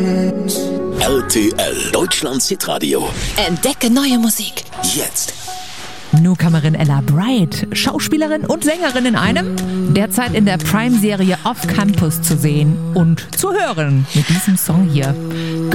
RTL Deutschlands Hitradio. Entdecke neue Musik. Jetzt. Newcomerin Ella Bright, Schauspielerin und Sängerin in einem, derzeit in der Prime-Serie Off Campus zu sehen und zu hören mit diesem Song hier.